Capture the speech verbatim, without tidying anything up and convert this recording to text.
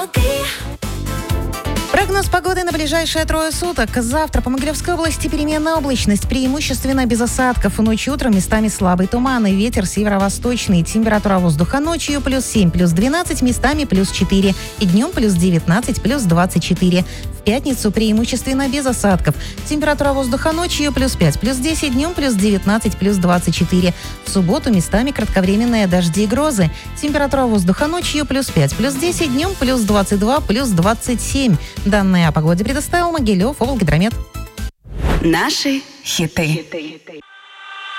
Прогноз погоды на ближайшие трое суток. Завтра по Могилевской области переменная облачность, преимущественно без осадков. Ночью и утром местами слабый туман и ветер северо-восточный. Температура воздуха ночью плюс семь, плюс двенадцать, местами плюс четыре. И днем плюс девятнадцать, плюс двадцать четыре. В пятницу преимущественно без осадков. Температура воздуха ночью плюс пять, плюс десять, днем плюс девятнадцать, плюс двадцать четыре. В субботу местами кратковременные дожди и грозы. Температура воздуха ночью плюс пять, плюс десять, днем плюс двадцать два, плюс двадцать семь. Данные о погоде предоставил Могилев Облгидромет. Наши хиты.